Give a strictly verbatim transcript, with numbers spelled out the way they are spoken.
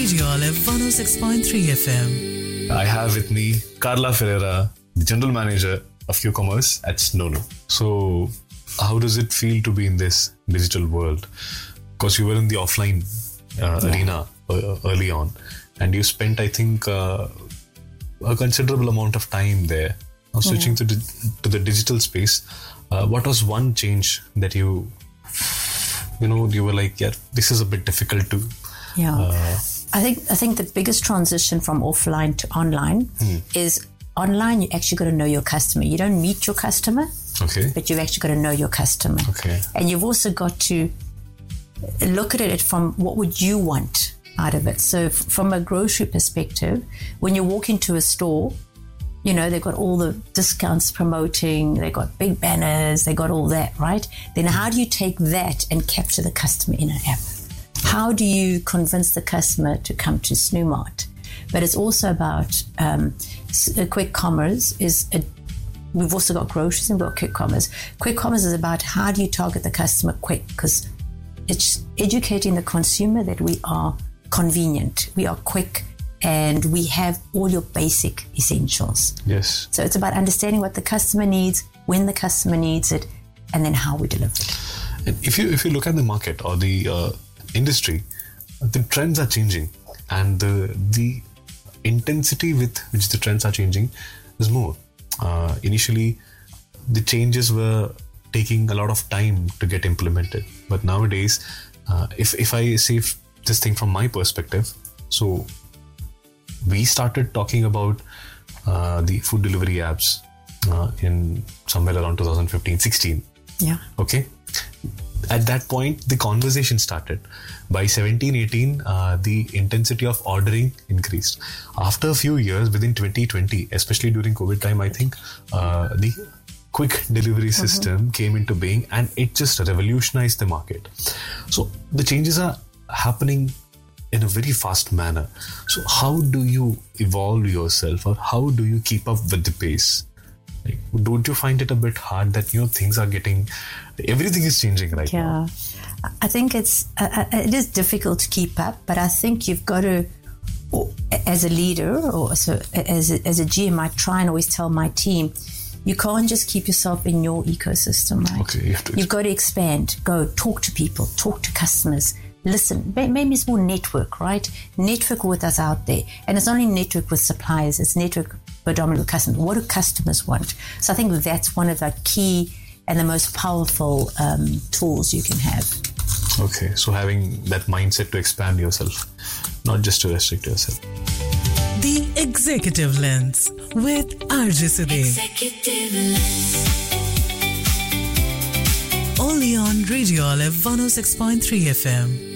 Radio Olive one oh six point three F M. I have with me Carla Ferreira, the General Manager of Q-Commerce at Snono. So, how does it feel to be in this digital world? Because you were in the offline uh, yeah. arena uh, early on, and you spent, I think, uh, a considerable amount of time there. Now, switching yeah. to, di- to the digital space, uh, what was one change that you, you know, you were like, yeah, this is a bit difficult to... Yeah, uh, I think I think the biggest transition from offline to online hmm. is online. You actually got to know your customer. You don't meet your customer, okay, but you've actually got to know your customer. Okay, and you've also got to look at it from what would you want out of it. So, f- from a grocery perspective, when you walk into a store, you know they've got all the discounts promoting. They got big banners. They got all that, right? Then how do you take that and capture the customer in an app? How do you convince the customer to come to Snowmart? But it's also about um, quick commerce. Is a, we've also got groceries and we've got quick commerce. Quick commerce is about how do you target the customer quick, because it's educating the consumer that we are convenient, we are quick, and we have all your basic essentials. Yes. So it's about understanding what the customer needs, when the customer needs it, and then how we deliver it. And if you if you look at the market or the uh, industry, the trends are changing, and the the intensity with which the trends are changing is more. Uh, initially, the changes were taking a lot of time to get implemented, but nowadays, uh, if if I say f- this thing from my perspective, so we started talking about uh, the food delivery apps uh, in somewhere around twenty fifteen sixteen. Yeah. Okay. At that point, the conversation started. By seventeen eighteen, uh, the intensity of ordering increased. After a few years, within twenty twenty, especially during COVID time, I think, uh, the quick delivery system mm-hmm. came into being, and it just revolutionized the market. So the changes are happening in a very fast manner. So how do you evolve yourself, or how do you keep up with the pace? Like, don't you find it a bit hard that, you know, things are getting, everything is changing right yeah. now? Yeah, I think it's uh, it is difficult to keep up, but I think you've got to, as a leader or so as a, as a G M, I try and always tell my team, you can't just keep yourself in your ecosystem, right? Okay, you have to You've got to expand. Go talk to people, talk to customers. Listen, maybe it's more network, right? Network with us out there. And it's not only network with suppliers, it's network predominantly with customers. What do customers want? So I think that's one of the key and the most powerful um, tools you can have. Okay, so having that mindset to expand yourself, not just to restrict yourself. The Executive Lens with R J Sudhir. Executive Lens. Only on Radio Olive one oh six point three F M.